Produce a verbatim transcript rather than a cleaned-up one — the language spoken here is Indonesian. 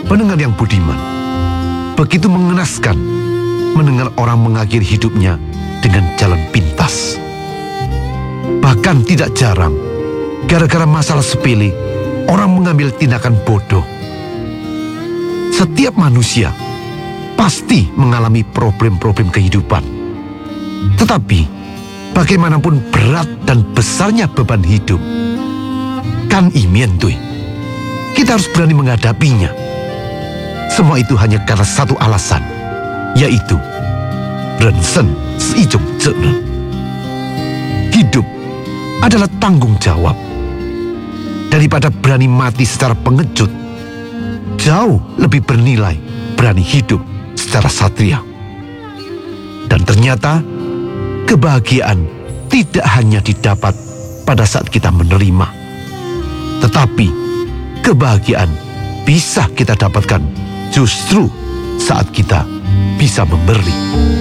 Pendengar yang budiman, begitu mengenaskan mendengar orang mengakhiri hidupnya dengan jalan pintas. Bahkan tidak jarang, gara-gara masalah sepele, orang mengambil tindakan bodoh. Setiap manusia pasti mengalami problem-problem kehidupan. Tetapi, bagaimanapun berat dan besarnya beban hidup, kan imien tuh, kita harus berani menghadapinya. Semua itu hanya karena satu alasan, yaitu Rensen seijong jenen. Hidup adalah tanggung jawab. Daripada berani mati secara pengejut, jauh lebih bernilai berani hidup secara satria. Dan ternyata kebahagiaan tidak hanya didapat pada saat kita menerima, tetapi kebahagiaan bisa kita dapatkan justru saat kita bisa memberi.